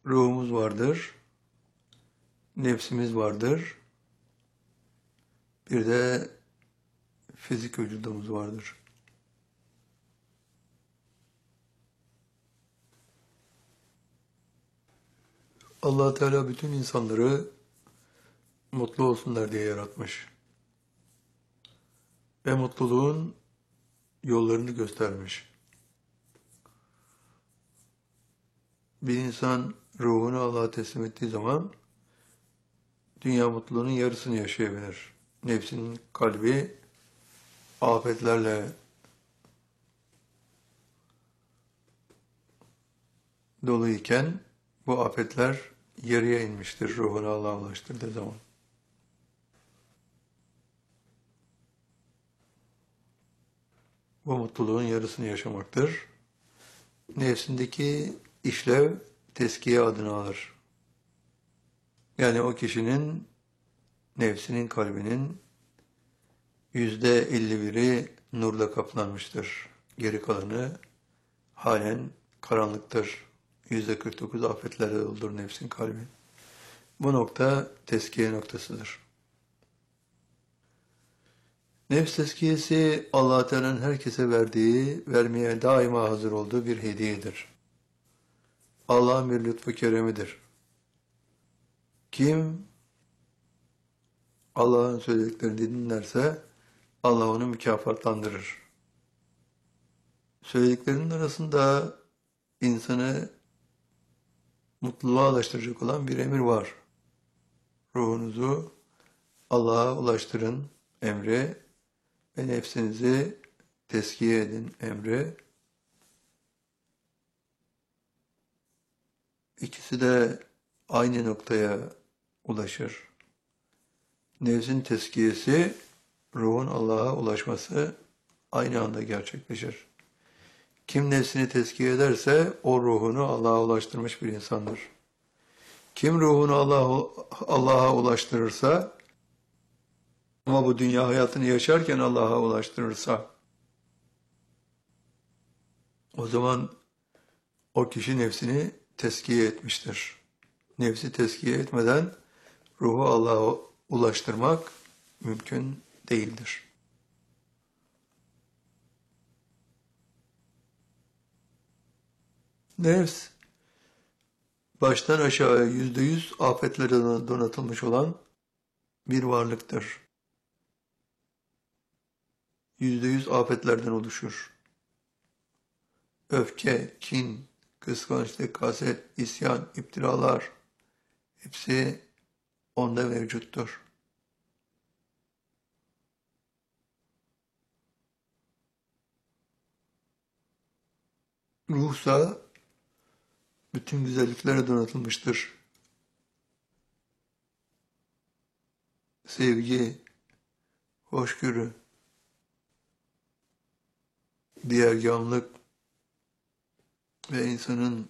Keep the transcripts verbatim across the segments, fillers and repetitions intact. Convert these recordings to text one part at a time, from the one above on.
Ruhumuz vardır, nefsimiz vardır, bir de fizik vücudumuz vardır. Allah Teala bütün insanları mutlu olsunlar diye yaratmış. Ve mutluluğun yollarını göstermiş. Bir insan ruhunu Allah'a teslim ettiği zaman dünya mutluluğunun yarısını yaşayabilir. Nefsinin kalbi afetlerle dolu iken bu afetler yarıya inmiştir ruhunu Allah'a ulaştırdığı zaman. Bu mutluluğun yarısını yaşamaktır. Nefsindeki işlev teskiye adını alır. Yani o kişinin nefsinin kalbinin yüzde elli biri nurla kaplanmıştır. Geri kalanı halen karanlıktır. Yüzde kırk dokuz afetlerle doludur nefsin kalbi. Bu nokta teskiye noktasıdır. Nefs tezkiyesi Allah Teala'nın herkese verdiği, vermeye daima hazır olduğu bir hediyedir. Allah'ın bir lütfu keremidir. Kim Allah'ın söylediklerini dinlerse Allah onu mükafatlandırır. Söylediklerinin arasında insanı mutluluğa ulaştıracak olan bir emir var. Ruhunuzu Allah'a ulaştırın emri ve nefsinizi teskiye edin emri. İkisi de aynı noktaya ulaşır. Nefsin teskiyesi, ruhun Allah'a ulaşması aynı anda gerçekleşir. Kim nefsini teskiye ederse o ruhunu Allah'a ulaştırmış bir insandır. Kim ruhunu Allah'a Allah'a ulaştırırsa ama bu dünya hayatını yaşarken Allah'a ulaştırırsa o zaman o kişi nefsini teskiye etmiştir. Nefsi teskiye etmeden ruhu Allah'a ulaştırmak mümkün değildir. Nefs, baştan aşağıya yüzde yüz afetlere donatılmış olan bir varlıktır. Yüzde yüz afetlerden oluşur. Öfke, kin, kıskançlık, haset, isyan, iftiralar hepsi onda mevcuttur. Ruhsa bütün güzelliklere donatılmıştır. Sevgi, hoşgörü, diğergâmlık ve insanın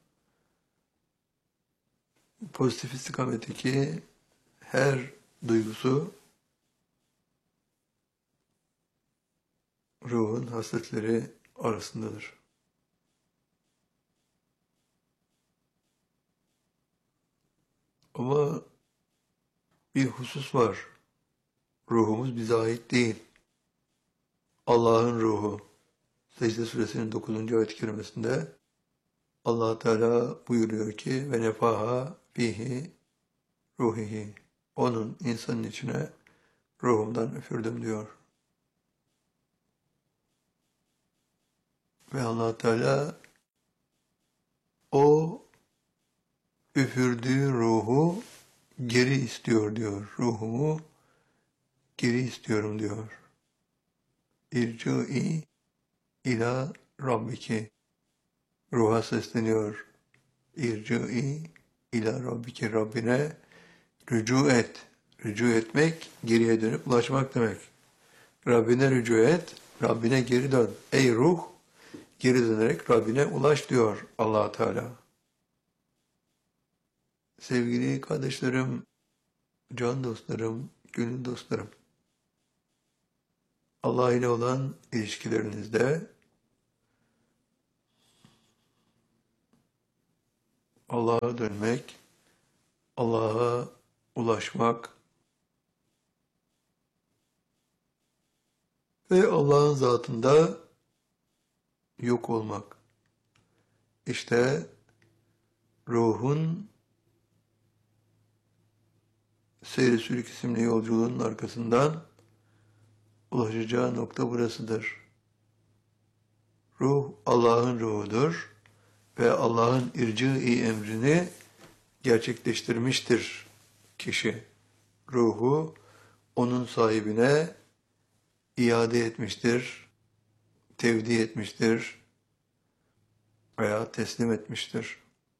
pozitif istikametteki her duygusu ruhun hasletleri arasındadır. Ama bir husus var. Ruhumuz bize ait değil. Allah'ın ruhu. Secde Suresinin dokuzuncu ayet-i kerimesinde Allah Teala buyuruyor ki ve nefaha fihi ruhihi. Onun insanın içine ruhumdan üfürdüm diyor. Ve Allah Teala o üfürdüğü ruhu geri istiyor diyor. Ruhumu geri istiyorum diyor. İrci'i ila Rabbiki. Ruha sesleniyor. İrci'i ila Rabbiki. Rabbine rücu et. Rücu etmek, geriye dönüp ulaşmak demek. Rabbine rücu et, Rabbine geri dön. Ey ruh, geri dönerek Rabbine ulaş diyor Allah Teala. Sevgili kardeşlerim, can dostlarım, gönül dostlarım. Allah ile olan ilişkilerinizde Allah'a dönmek, Allah'a ulaşmak ve Allah'ın zatında yok olmak. İşte ruhun Seyri Sülük isimli yolculuğun arkasından ulaşacağı nokta burasıdır. Ruh Allah'ın ruhudur ve Allah'ın irci-i emrini gerçekleştirmiştir kişi. Ruhu onun sahibine iade etmiştir, tevdi etmiştir veya teslim etmiştir.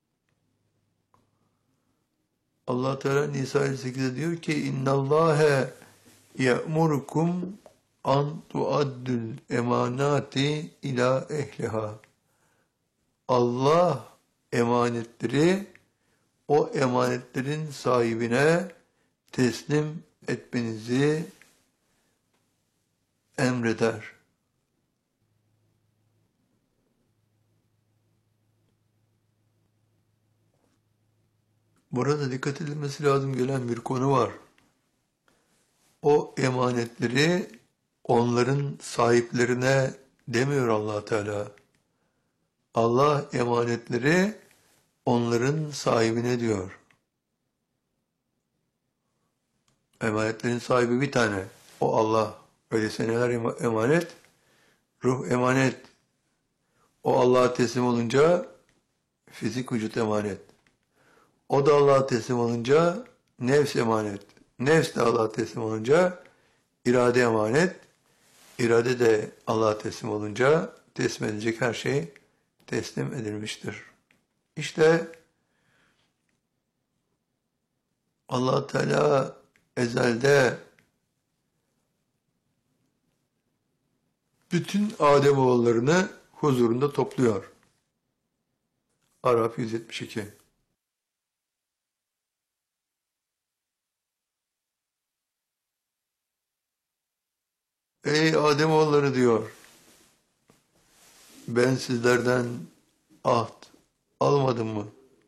Allah Teala Nisa elli sekizde diyor ki İnnallâhe ye'murukum an tuaddül emanati ila ehliha. Allah emanetleri o emanetlerin sahibine teslim etmenizi emreder. Burada dikkat edilmesi lazım gelen bir konu var. O emanetleri onların sahiplerine demiyor Allah Teala. Allah emanetleri onların sahibine diyor. Emanetlerin sahibi bir tane. O Allah. Öyleyse neler emanet? Ruh emanet. O Allah'a teslim olunca fizik vücut emanet. O da Allah'a teslim olunca nefs emanet. Nefs de Allah'a teslim olunca irade emanet. İrade de Allah'a teslim olunca teslim edilecek her şey teslim edilmiştir. İşte Allah Teala ezelde bütün Ademoğullarını huzurunda topluyor. Araf yüz yetmiş iki. Ey Ademoğulları diyor, ben sizlerden ahd almadım mı?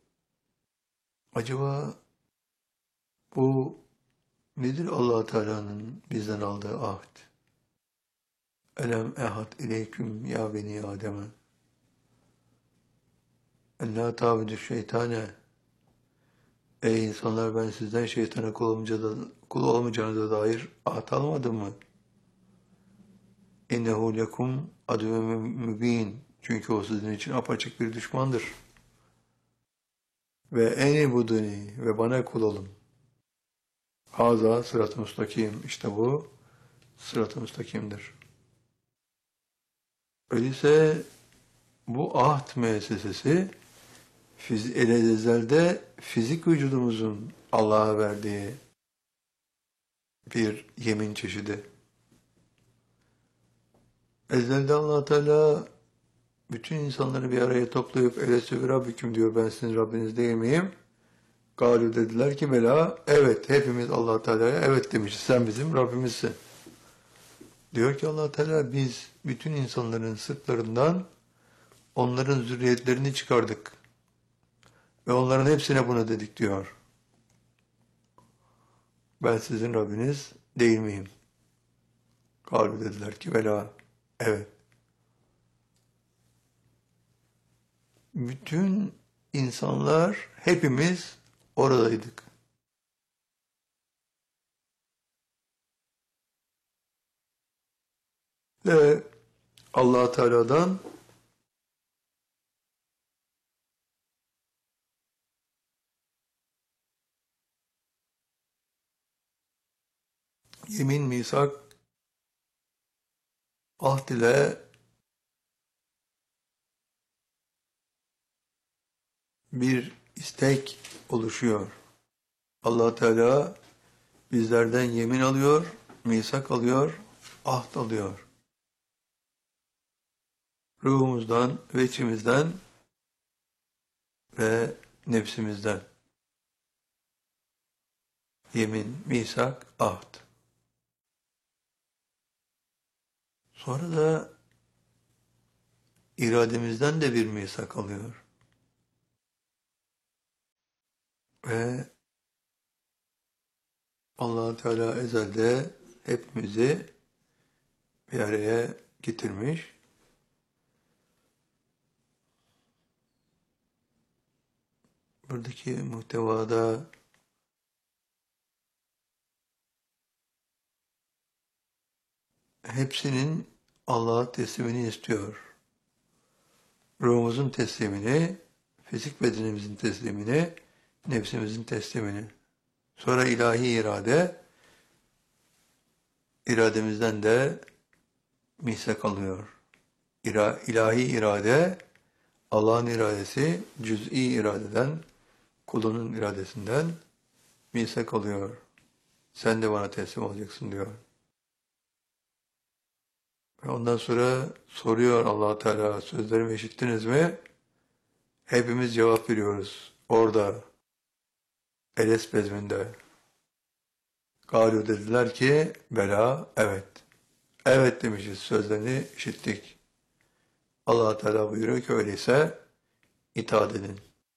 Acaba bu nedir Allah Teala'nın bizden aldığı ahd? Elem ehad ileyküm ya beni Adem'e. Ellâ ta'budu şeytane. Ey insanlar, ben sizden şeytana kul, olmayınca da, kul olmayacağınıza dair ahd almadım mı? İnnehu lekum aduvven mübin. Çünkü o sizin için apaçık bir düşmandır. Ve eni buduni ve bana kul olun. Haza sırat-ı müstakim. İşte bu sırat-ı müstakimdir. Öyleyse bu ahd müessesesi fiz ezelde fizik vücudumuzun Allah'a verdiği bir yemin çeşidi. Ezelde Allah Teala bütün insanları bir araya toplayıp elestü Rabbiküm diyor, ben sizin Rabbiniz değil miyim? Galu dediler ki bela, evet, hepimiz Allah Teala'ya evet demişiz, sen bizim Rabbimizsin. Diyor ki Allah Teala, biz bütün insanların sırtlarından onların zürriyetlerini çıkardık ve onların hepsine bunu dedik diyor. Ben sizin Rabbiniz değil miyim? Galu dediler ki bela, evet. Bütün insanlar, hepimiz oradaydık. Ve Allah Teala'dan yemin, misak, ahd ile bir istek oluşuyor. Allah Teala bizlerden yemin alıyor, misak alıyor, ahd alıyor. Ruhumuzdan ve içimizden ve nefsimizden. Yemin, misak, ahd. Sonra da irademizden de bir misak alıyor. Ve Allah Teala ezelde hepimizi bir araya getirmiş. Buradaki muhtevada hepsinin Allah'a teslimini istiyor. Ruhumuzun teslimini, fizik bedenimizin teslimini, nefsimizin teslimini. Sonra ilahi irade, irademizden de misak alıyor. İra, ilahi irade, Allah'ın iradesi, cüz'i iradeden, kulunun iradesinden misak alıyor. Sen de bana teslim olacaksın diyor. Ve ondan sonra soruyor Allah Teala, sözlerimi işittiniz mi? Hepimiz cevap veriyoruz. Orada, Eles bezminde. Galu dediler ki, bela, evet. Evet demişiz, sözlerini işittik. Allah Teala buyuruyor ki öyleyse itaat edin.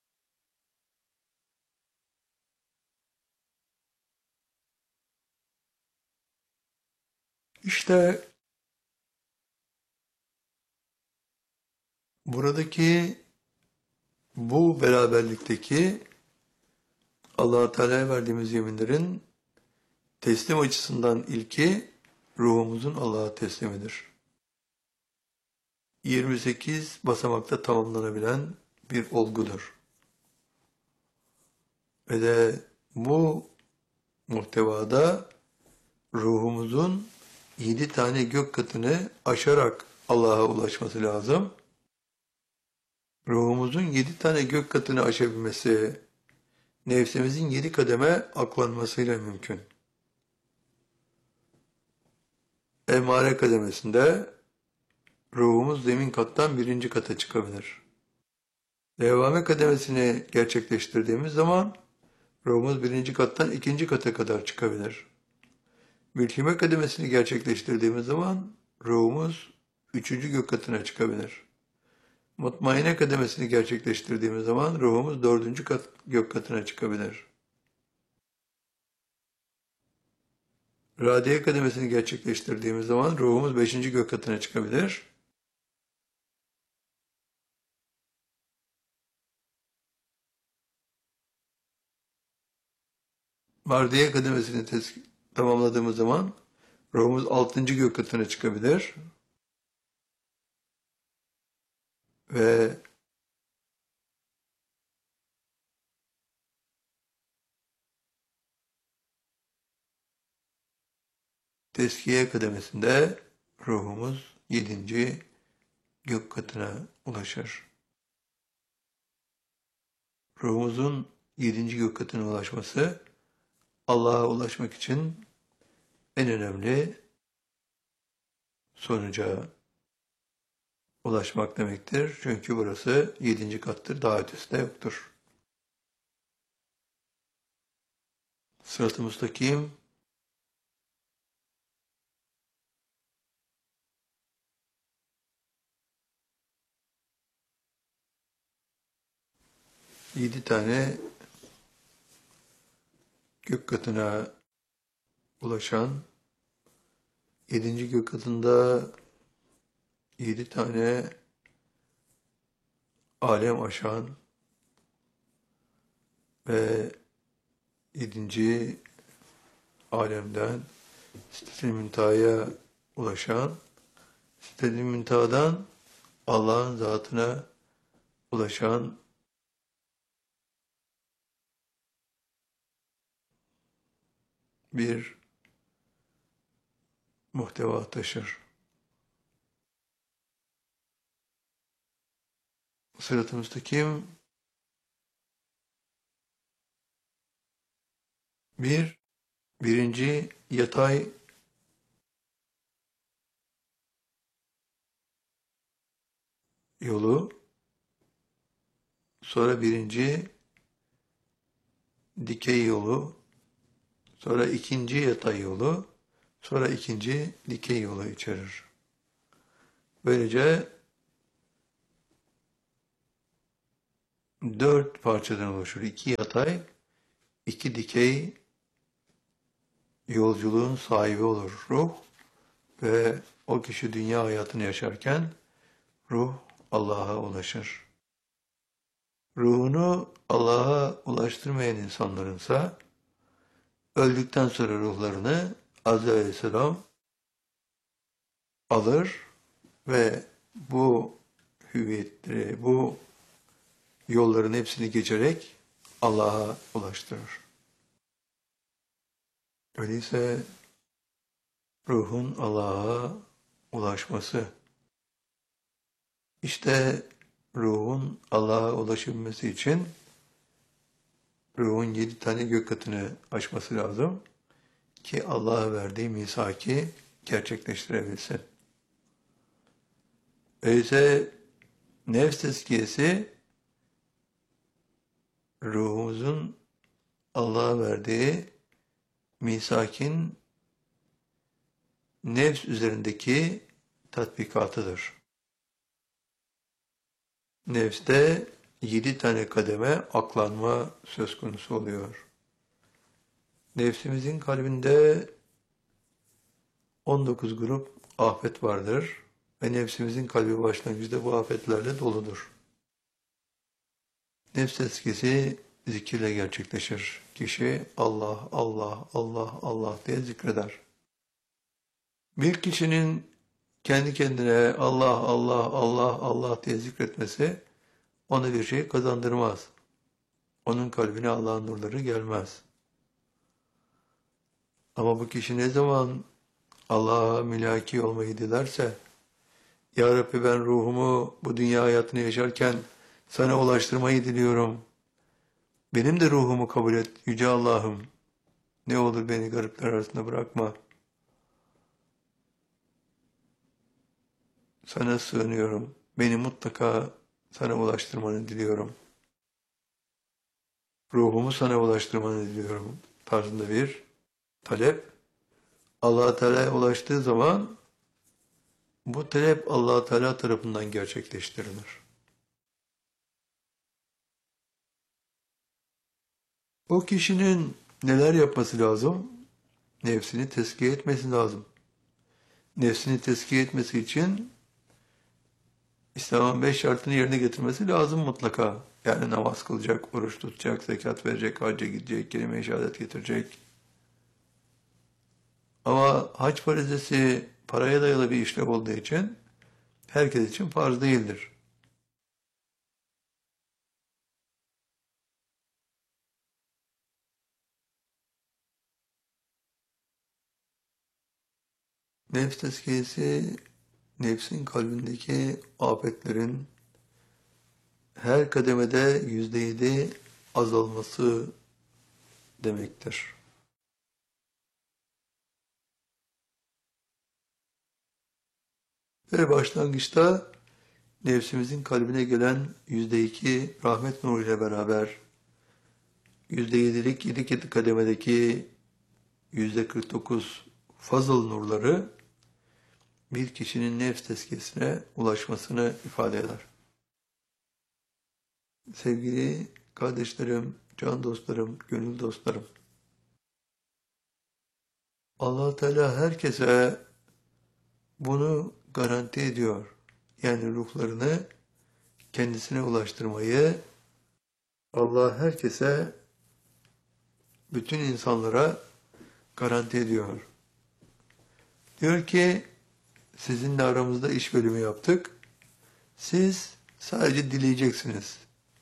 İşte buradaki bu beraberlikteki Allah Teala'ya verdiğimiz yeminlerin teslim açısından ilki ruhumuzun Allah'a teslimidir. yirmi sekiz basamakta tamamlanabilen bir olgudur. Ve de bu muhtevada ruhumuzun yedi tane gök katını aşarak Allah'a ulaşması lazım. Ruhumuzun yedi tane gök katını aşabilmesi, nefsimizin yedi kademe aklanmasıyla mümkün. Emmare kademesinde ruhumuz zemin kattan birinci kata çıkabilir. Devame kademesini gerçekleştirdiğimiz zaman ruhumuz birinci kattan ikinci kata kadar çıkabilir. Mülkime kademesini gerçekleştirdiğimiz zaman ruhumuz üçüncü gök katına çıkabilir. Mutmaine kademesini gerçekleştirdiğimiz zaman ruhumuz dördüncü kat, gök katına çıkabilir. Radiye kademesini gerçekleştirdiğimiz zaman ruhumuz beşinci gök katına çıkabilir. Vardiye kademesini tamamladığımız zaman ruhumuz altıncı gök katına çıkabilir. Ve teskiye kademesinde ruhumuz yedinci gök katına ulaşır. Ruhumuzun yedinci gök katına ulaşması Allah'a ulaşmak için en önemli sonuca ulaşmak demektir. Çünkü burası yedinci kattır, daha ötesi de yoktur. Sırat-ı müstakim yedi tane gök katına ulaşan, yedinci gök katında yedi tane alem aşan ve yedinci alemden Sidret-i Münteha'ya ulaşan, Sidret-i Münteha'dan Allah'ın zatına ulaşan bir muhteva taşır. Sırat-ı müstakim bir, birinci yatay yolu, sonra birinci dikey yolu, sonra ikinci yatay yolu, sonra ikinci dikey yolu içerir. Böylece dört parçadan oluşur. İki yatay, iki dikey yolculuğun sahibi olur ruh ve o kişi dünya hayatını yaşarken ruh Allah'a ulaşır. Ruhunu Allah'a ulaştırmayan insanlarınsa öldükten sonra ruhlarını Azrail Aleyhisselam alır ve bu hüviyetleri, bu yolların hepsini geçerek Allah'a ulaştırır. Öyleyse ruhun Allah'a ulaşması, işte ruhun Allah'a ulaşabilmesi için ruhun yedi tane gök katını aşması lazım ki Allah'a verdiği misaki gerçekleştirebilsin. Öyleyse nefs tezkiyesi ruhumuzun Allah'a verdiği misakin nefs üzerindeki tatbikatıdır. Nefste yedi tane kademe aklanma söz konusu oluyor. Nefsimizin kalbinde on dokuz grup afet vardır ve nefsimizin kalbi başlangıçta bu afetlerle doludur. Nefs tezkiyesi zikirle gerçekleşir. Kişi Allah, Allah, Allah, Allah diye zikreder. Bir kişinin kendi kendine Allah, Allah, Allah, Allah diye zikretmesi ona bir şey kazandırmaz. Onun kalbine Allah'ın nurları gelmez. Ama bu kişi ne zaman Allah'a mülaki olmayı dilerse, Ya Rabbi ben ruhumu bu dünya hayatını yaşarken sana ulaştırmayı diliyorum. Benim de ruhumu kabul et Yüce Allah'ım. Ne olur beni garipler arasında bırakma. Sana sığınıyorum. Beni mutlaka sana ulaştırmanı diliyorum. Ruhumu sana ulaştırmanı diliyorum tarzında bir talep. Allah-u Teala'ya ulaştığı zaman bu talep Allah-u Teala tarafından gerçekleştirilir. O kişinin neler yapması lazım? Nefsini tezkiye etmesi lazım. Nefsini tezkiye etmesi için İslam'ın beş şartını yerine getirmesi lazım mutlaka. Yani namaz kılacak, oruç tutacak, zekat verecek, hacca gidecek, kelime-i şehadet getirecek. Ama hac farizesi paraya dayalı bir işlev olduğu için herkes için farz değildir. Nefs tezkiyesi, nefsin kalbindeki afetlerin her kademede yüzde yedi azalması demektir. Ve başlangıçta nefsimizin kalbine gelen yüzde iki rahmet nuruyla beraber yüzde yedilik yedi kademedeki yüzde kırk dokuz fazıl nurları bir kişinin nefs tezkiyesine ulaşmasını ifade eder. Sevgili kardeşlerim, can dostlarım, gönül dostlarım, Allah Teala herkese bunu garanti ediyor. Yani ruhlarını kendisine ulaştırmayı Allah herkese, bütün insanlara garanti ediyor. Diyor ki, sizinle aramızda iş bölümü yaptık. Siz sadece dileyeceksiniz.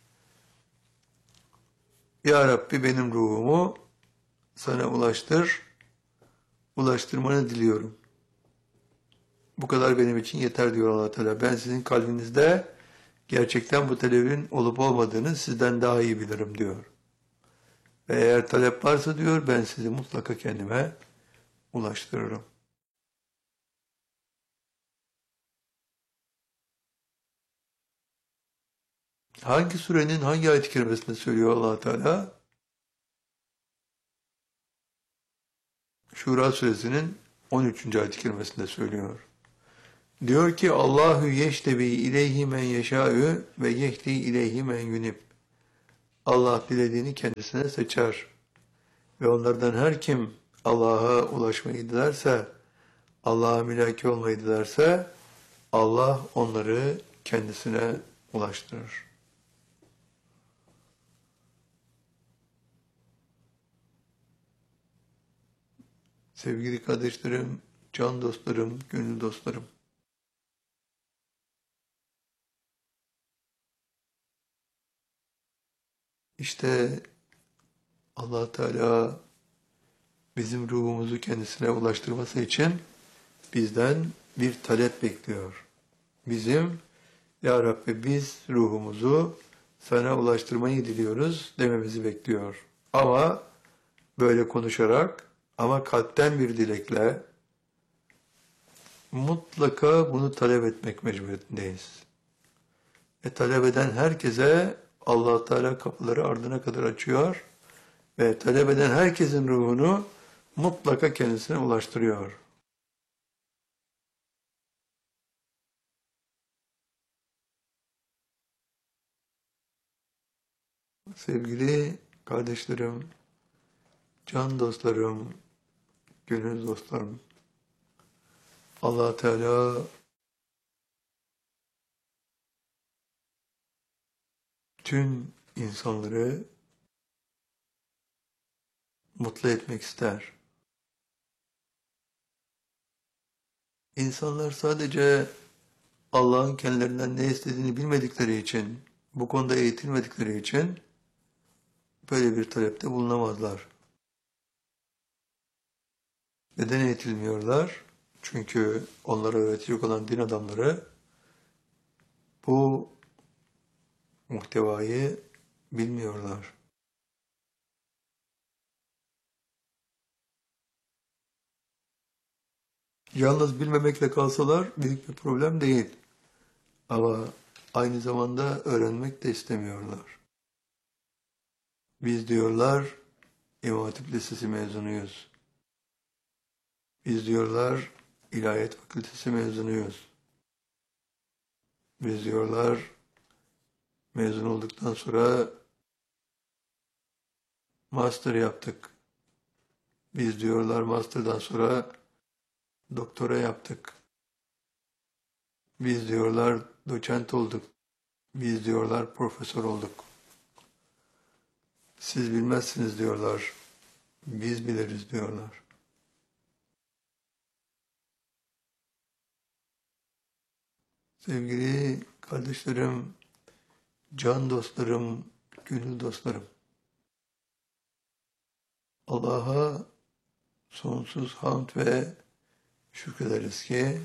Ya Rabbi benim ruhumu sana ulaştır, ulaştırmanı diliyorum. Bu kadar benim için yeter diyor Allah Teala. Ben sizin kalbinizde gerçekten bu talebin olup olmadığını sizden daha iyi bilirim diyor. Ve eğer talep varsa diyor ben sizi mutlaka kendime ulaştırırım. Hangi surenin hangi ayet-i kerimesinde söylüyor Allah Teala? Şura suresinin on üçüncü ayet-i kerimesinde söylüyor. Diyor ki Allahu yeştebi ileyhi men yeşâ'ü ve yehdi ileyhi men yunib. Allah dilediğini kendisine seçer. Ve onlardan her kim Allah'a ulaşmayı dilerse, Allah'a mülaki olmayı dilerse, Allah onları kendisine ulaştırır. Sevgili kardeşlerim, can dostlarım, gönül dostlarım. İşte Allah Teala bizim ruhumuzu kendisine ulaştırması için bizden bir talep bekliyor. Bizim, Ya Rabbi biz ruhumuzu sana ulaştırmayı diliyoruz dememizi bekliyor. Ama böyle konuşarak, ama kalpten bir dilekle mutlaka bunu talep etmek mecburiyetindeyiz. E talep eden herkese Allah Teala kapıları ardına kadar açıyor ve talep eden herkesin ruhunu mutlaka kendisine ulaştırıyor. Sevgili kardeşlerim, can dostlarım, gönül dostlarım, Allah Teala tüm insanları mutlu etmek ister. İnsanlar sadece Allah'ın kendilerinden ne istediğini bilmedikleri için, bu konuda eğitilmedikleri için böyle bir talepte bulunamazlar. Neden eğitilmiyorlar? Çünkü onlara öğretecek olan din adamları bu muhtevayı bilmiyorlar. Yalnız bilmemekle kalsalar büyük bir problem değil. Ama aynı zamanda öğrenmek de istemiyorlar. Biz diyorlar İmam Hatip Lisesi mezunuyuz. Biz diyorlar İlahiyat Fakültesi mezunuyuz. Biz diyorlar mezun olduktan sonra master yaptık. Biz diyorlar master'dan sonra doktora yaptık. Biz diyorlar doçent olduk. Biz diyorlar profesör olduk. Siz bilmezsiniz diyorlar. Biz biliriz diyorlar. Sevgili kardeşlerim, can dostlarım, gönül dostlarım. Allah'a sonsuz hamd ve şükrederiz ki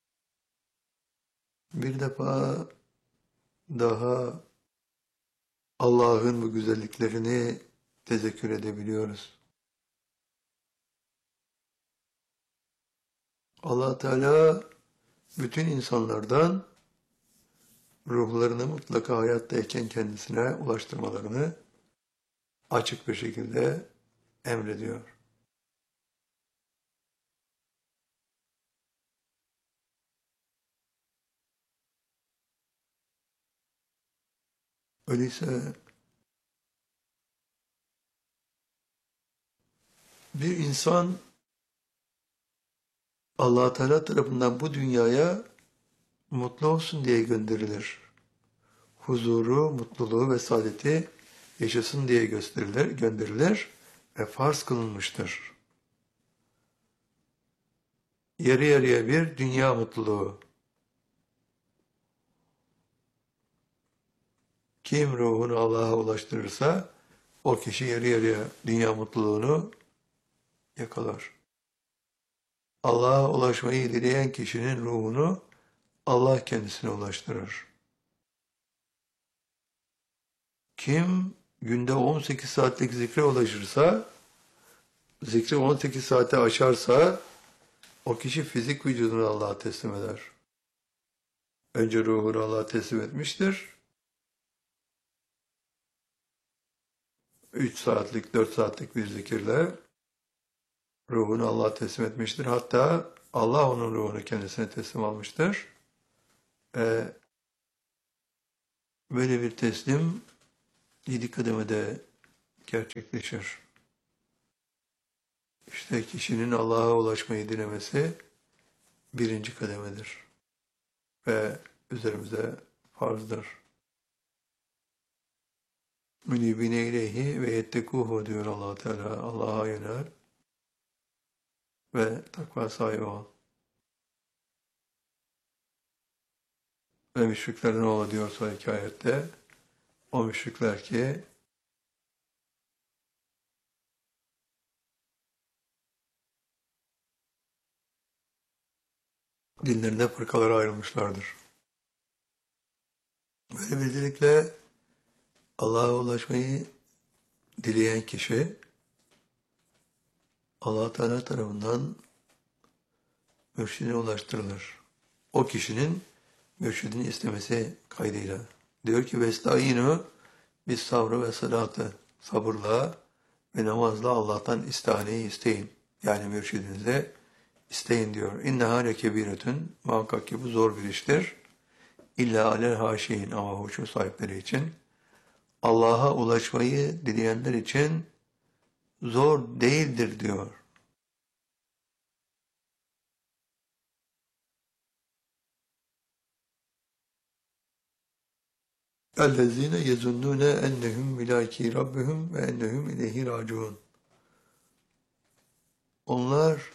bir defa daha Allah'ın bu güzelliklerini tezekkür edebiliyoruz. Allah Teala bütün insanlardan ruhlarını mutlaka hayattayken kendisine ulaştırmalarını açık bir şekilde emrediyor. Öyleyse bir insan Allah Teala tarafından bu dünyaya mutlu olsun diye gönderilir. Huzuru, mutluluğu ve saadeti yaşasın diye gösterilir, gönderilir ve farz kılınmıştır. Yarı yarıya bir dünya mutluluğu. Kim ruhunu Allah'a ulaştırırsa o kişi yarı yarıya dünya mutluluğunu yakalar. Allah'a ulaşmayı dileyen kişinin ruhunu Allah kendisine ulaştırır. Kim günde on sekiz saatlik zikre ulaşırsa, zikri on sekiz saate aşarsa o kişi fizik vücudunu Allah'a teslim eder. Önce ruhunu Allah'a teslim etmiştir. üç saatlik, dört saatlik bir zikirle ruhunu Allah'a teslim etmiştir. Hatta Allah onun ruhunu kendisine teslim almıştır. Ee, böyle bir teslim yedi kademede gerçekleşir. İşte kişinin Allah'a ulaşmayı dilemesi birinci kademedir ve üzerimize farzdır. Münibine ileyhi ve yettekuhu diyor Allah Teala. Allah'a yönel ve takva sahibi ol. Ve müşriklerden ol diyor sonraki ayette. O müşrikler ki dinlerinde fırkalara ayrılmışlardır. Böyle bildilikle Allah'a ulaşmayı dileyen kişi Allah Teala tarafından mürşidine ulaştırılır. O kişinin mürşidini istemesi kaydıyla. Diyor ki vesta'inu biz sabrı ve salatı sabırla ve namazla Allah'tan istihaneyi isteyin. Yani mürşidinize isteyin diyor. İnneha lekebiretün muhakkak ki bu zor bir iştir. İlla alel haşiyin ama huşu sahipleri için. Allah'a ulaşmayı dileyenler için zor değildir diyor. اَلَّذ۪ينَ يَزُنُّونَ اَنَّهُمْ مِلَاك۪ي رَبِّهُمْ وَاَنَّهُمْ اِلَيْهِ رَاجُونَ Onlar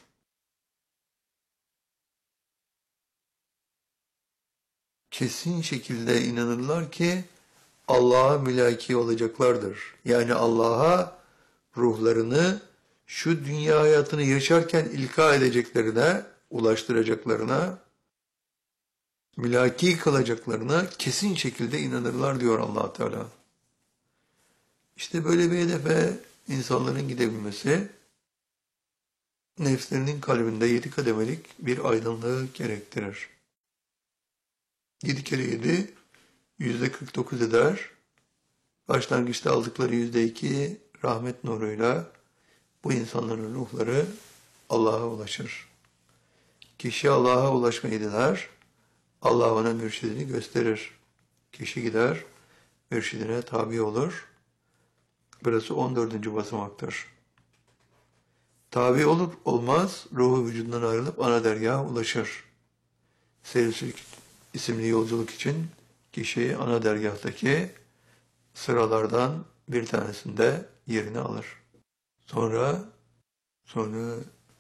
kesin şekilde inanırlar ki Allah'a mülaki olacaklardır. Yani Allah'a ruhlarını şu dünya hayatını yaşarken ilka edeceklerine, ulaştıracaklarına, mülaki kılacaklarına kesin şekilde inanırlar diyor Allah Teala. İşte böyle bir hedefe insanların gidebilmesi, nefslerinin kalbinde yedi kademelik bir aydınlığı gerektirir. Yedi kere yedi, yüzde kırk dokuz eder. Başlangıçta aldıkları yüzde iki rahmet nuruyla bu insanların ruhları Allah'a ulaşır. Kişi Allah'a ulaşmayı diler, Allah ona mürşidini gösterir. Kişi gider, mürşidine tabi olur. Burası on dördüncü basamaktır. Tabi olur olmaz, ruhu vücudundan ayrılıp ana dergaha ulaşır. Seyir isimli yolculuk için kişi ana dergahtaki sıralardan bir tanesinde yerini alır. Sonra sonra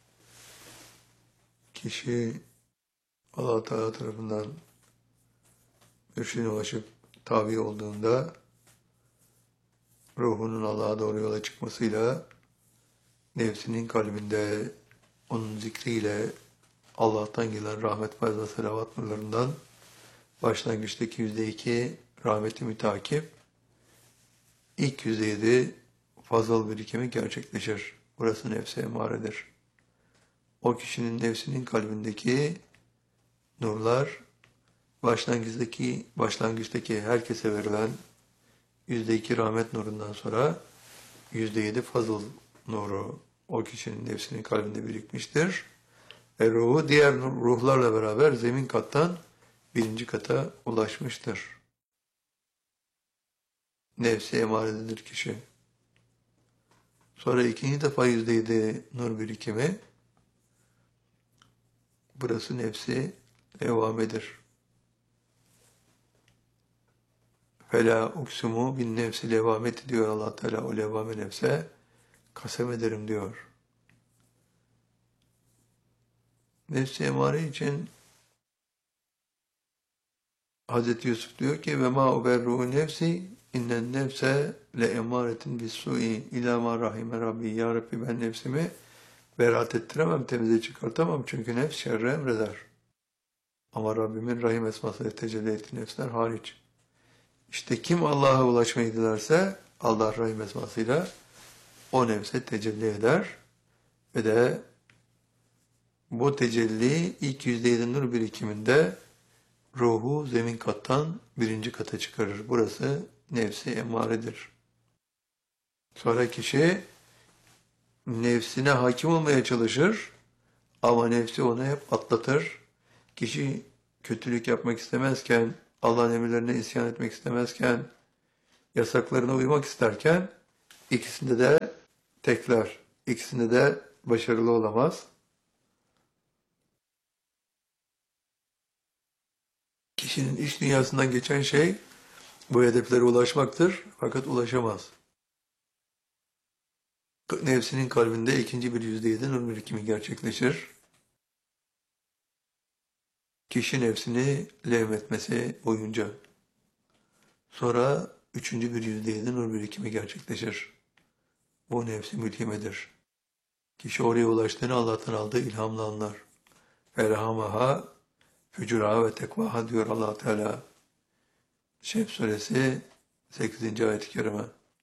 kişi Allah Teala tarafından mürşidine ulaşıp tabi olduğunda ruhunun Allah'a doğru yola çıkmasıyla nefsinin kalbinde onun zikriyle Allah'tan gelen rahmet ve selavat nurlarından başlangıçtaki yüzde iki rahmeti mütakip ilk yüzde yedi fazıl birikimi gerçekleşir. Burası nefse emaredir. O kişinin nefsinin kalbindeki nurlar başlangıçtaki başlangıçtaki herkese verilen yüzde iki rahmet nurundan sonra yüzde yedi fazıl nuru o kişinin nefsinin kalbinde birikmiştir. Ve ruhu diğer ruhlarla beraber zemin kattan birinci kata ulaşmıştır. Nefsi emarededir kişi. Sonra ikinci defa yüzde yedi nur birikimi. Burası nefsi levamedir. Fela uksumu bin nefsi levameti diyor Allah Teala. O levame nefse kasem ederim diyor. Nefsi emare için Hazreti Yusuf diyor ki ve ma uberru nefsi innen nefse le emaretin bis su'i ila ma rahime rabbi ya Rabbi ben nefsimi beraat ettiremem, temize çıkartamam çünkü nefs şerre emreder. Ama Rabbimin rahim esmasıyla tecelli ettiği nefsler hariç. İşte kim Allah'a ulaşmayı dilerse Allah rahim esmasıyla o nefse tecelli eder ve de bu tecelli ilk yüzde yedi nur birikiminde ruhu zemin kattan birinci kata çıkarır. Burası nefsi emaredir. Sonra kişi nefsine hakim olmaya çalışır ama nefsi onu hep atlatır. Kişi kötülük yapmak istemezken, Allah'ın emirlerine isyan etmek istemezken, yasaklarına uymak isterken ikisinde de tekrar, ikisinde de başarılı olamaz. Kişinin iç dünyasından geçen şey bu hedeflere ulaşmaktır fakat ulaşamaz. Nefsinin kalbinde ikinci bir yüzde yedi nur birikimi gerçekleşir. Kişi nefsini levmetmesi boyunca. Sonra üçüncü bir yüzde yedi nur birikimi gerçekleşir. Bu nefsi mülhimedir. Kişi oraya ulaştığını Allah'tan aldığı ilhamla anlar. Elhamaha, fücuraha ve tekvaha diyor Allah Teala. Şems suresi sekizinci ayet-i kerime.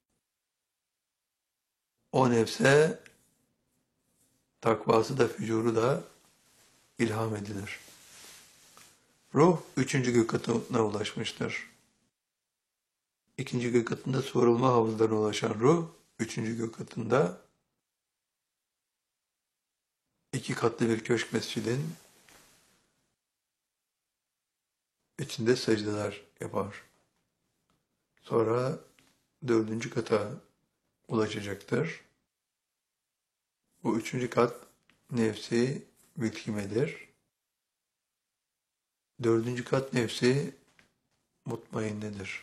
O nefse takvası da fücuru da ilham edilir. Ruh üçüncü gök katına ulaşmıştır. İkinci gök katında sorulma havuzlarına ulaşan ruh, üçüncü gök katında iki katlı bir köşk mescidin içinde secdeler yapar. Sonra dördüncü kata ulaşacaktır. Bu üçüncü kat nefsi mülhimedir. Dördüncü kat nefsi mutmainnedir.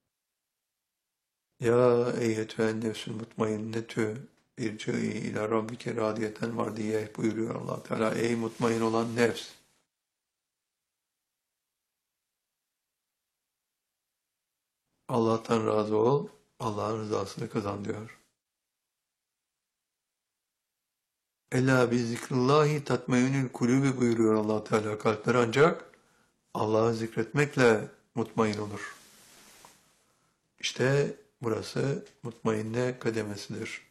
Ya eyyetühen nefsül mutmainnetü irci'i ila rabbike radiyeten var diye buyuruyor Allah Teala. Ey mutmain olan nefs! Allah'tan razı ol, Allah'ın rızasını kazan diyor. Ela bi zikrillahi tatmainnül kulübü buyuruyor Allah Teala. Kalpler ancak Allah'ı zikretmekle mutmain olur. İşte burası mutmainne kademesidir.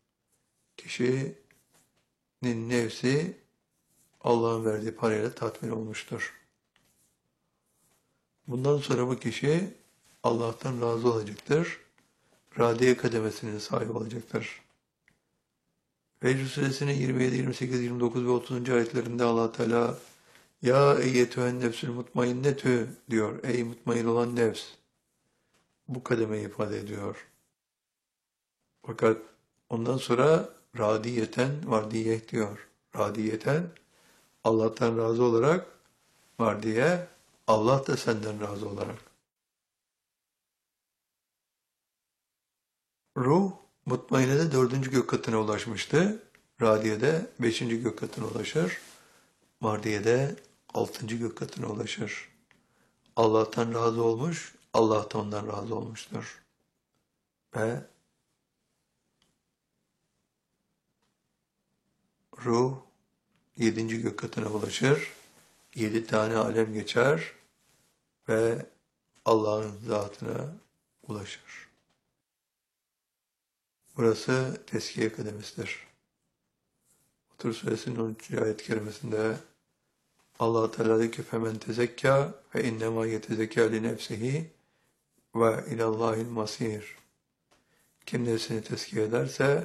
Kişinin nefsi Allah'ın verdiği parayla tatmin olmuştur. Bundan sonra bu kişi Allah'tan razı olacaktır. Radiye kademesinin sahibi olacaktır. Fecr suresinin yirmi yedi, yirmi sekiz, yirmi dokuz ve otuzuncu ayetlerinde Allah Teala ya eyyetühen nefsül mutmainnetü diyor. Ey mutmain olan nefs. Bu kademeyi ifade ediyor. Fakat ondan sonra radiyeten vardiyeh diyor. Radiyeten Allah'tan razı olarak vardiye Allah da senden razı olarak. Ruh mutmainede dördüncü gök katına ulaşmıştı. Radiye'de beşinci gök katına ulaşır. Mardiye'de altıncı gök katına ulaşır. Allah'tan razı olmuş, Allah da ondan razı olmuştur. Ve ruh yedinci gök katına ulaşır. Yedi tane alem geçer ve Allah'ın zatına ulaşır. Burası teskiye kademesidir. Tur suresinin on üçüncü ayet-i kerimesinde Allah Teala diyor ki femen tezekka fe innema yetezekka li nefsihi ve ilallahil masir. Kim nefsini tezkiye ederse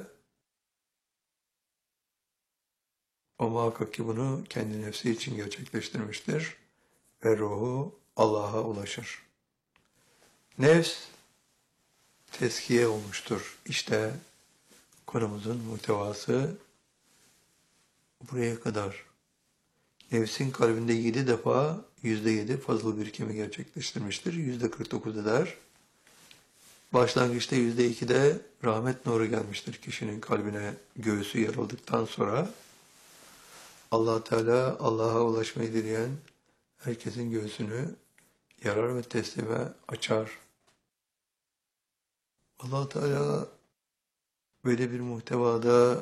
o muhakkak ki bunu kendi nefsi için gerçekleştirmiştir ve ruhu Allah'a ulaşır. Nefs tezkiye olmuştur. İşte konumuzun muhtevası buraya kadar. Nefsin kalbinde yedi defa yüzde yedi fazıl birikimi gerçekleştirmiştir. Yüzde kırk dokuz eder. Başlangıçta yüzde ikide rahmet nuru gelmiştir kişinin kalbine, göğsü yarıldıktan sonra. Allah Teala Allah'a ulaşmayı dileyen herkesin göğsünü yarar ve teslime açar. Allah Teala böyle bir muhtevada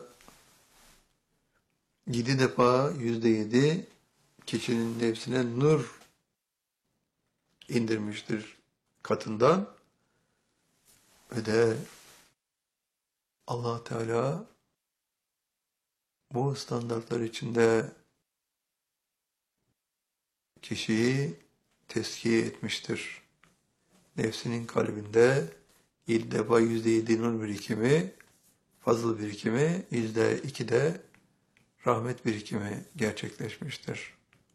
yedi defa yüzde yedi kişinin nefsine nur indirmiştir katından ve de Allah Teala bu standartlar içinde kişiyi teskiye etmiştir. Nefsinin kalbinde yedi defa yüzde yedi nur birikimi, fazıl birikimi, yüzde iki de rahmet birikimi gerçekleşmiştir.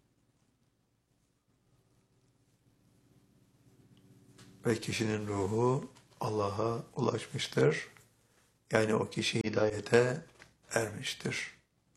Ve kişinin ruhu Allah'a ulaşmıştır. Yani o kişi hidayete ermiştir.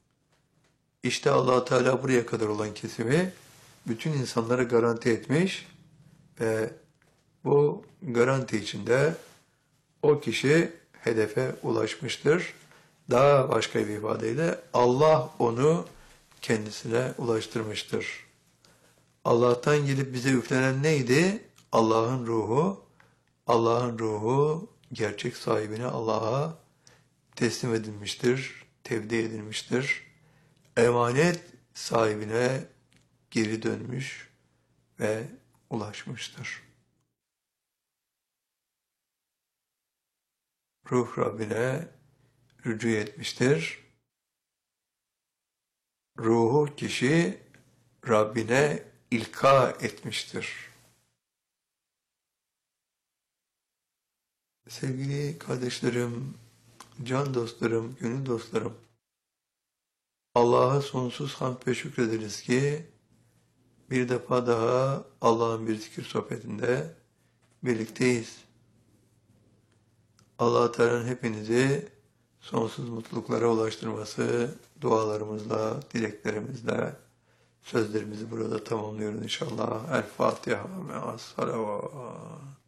İşte Allah Teala buraya kadar olan kesimi bütün insanlara garanti etmiş ve bu garanti içinde o kişi hedefe ulaşmıştır. Daha başka bir ifadeyle Allah onu kendisine ulaştırmıştır. Allah'tan gelip bize üflenen neydi? Allah'ın ruhu. Allah'ın ruhu gerçek sahibine Allah'a teslim edilmiştir, tevdi edilmiştir. Emanet sahibine geri dönmüş ve ulaşmıştır. Ruh Rabbine rücu etmiştir. Ruhu kişi Rabbine ilka etmiştir. Sevgili kardeşlerim, can dostlarım, gönül dostlarım, Allah'a sonsuz hamd ve şükrederiz ki bir defa daha Allah'ın bir zikir sohbetinde birlikteyiz. Allah-u Teala'nın hepinizi sonsuz mutluluklara ulaştırması dualarımızla, dileklerimizle sözlerimizi burada tamamlıyoruz inşallah. El Fatiha ve as salavat.